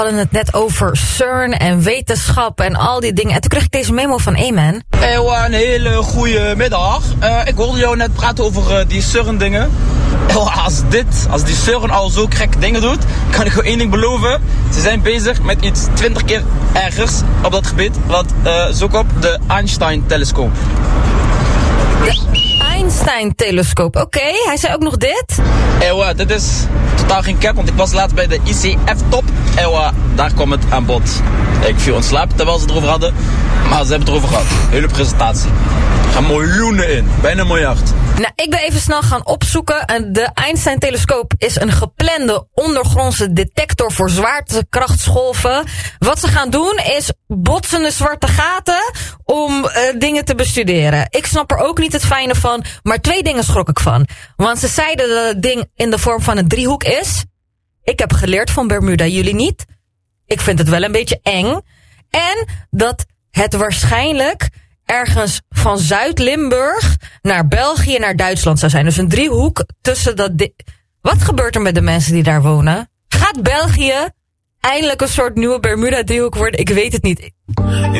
We hadden het net over CERN en wetenschap en al die dingen. En toen kreeg ik deze memo van Eman. Een hele goede middag. Ik hoorde jou net praten over die CERN dingen. Als die CERN al zo gekke dingen doet, kan ik gewoon één ding beloven. Ze zijn bezig met iets 20 keer ergers op dat gebied. Want zoek op de Einstein-telescoop. De Einstein-telescoop, oké. Hij zei ook nog dit. Dit is totaal geen cap, want ik was laatst bij de ICF-top. Daar kwam het aan bod. Ik viel in slaap terwijl ze het erover hadden. Maar ze hebben het erover gehad. Hele presentatie. Er gaan miljoenen in. Bijna $1 miljard. Nou, ik ben even snel gaan opzoeken. De Einstein-telescoop is een geplande ondergrondse detector voor zwaartekrachtsgolven. Wat ze gaan doen is botsende zwarte gaten om dingen te bestuderen. Ik snap er ook niet het fijne van, maar 2 dingen schrok ik van. Want ze zeiden dat het ding in de vorm van een driehoek is. Ik heb geleerd van Bermuda, jullie niet. Ik vind het wel een beetje eng. En dat het waarschijnlijk ergens van Zuid-Limburg naar België naar Duitsland zou zijn. Dus een driehoek tussen dat... Wat gebeurt er met de mensen die daar wonen? Gaat België eindelijk een soort nieuwe Bermuda-driehoek worden? Ik weet het niet.